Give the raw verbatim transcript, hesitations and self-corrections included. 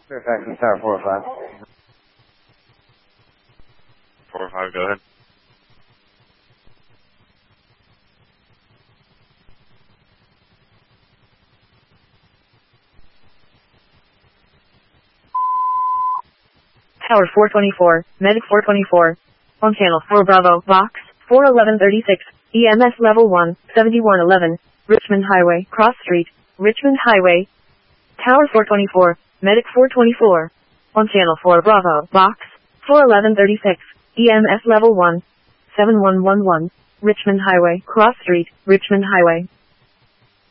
Fairfax and Tower four oh five. four oh five, go ahead. Tower four twenty-four, Medic four twenty-four. On channel four Bravo, box, four eleven thirty-six, E M S level one, seventy-one eleven, Richmond Highway, Cross Street, Richmond Highway. Tower four twenty-four, Medic four twenty-four. On channel four Bravo, box, four eleven thirty-six, E M S level one, seven one one one, Richmond Highway, Cross Street, Richmond Highway.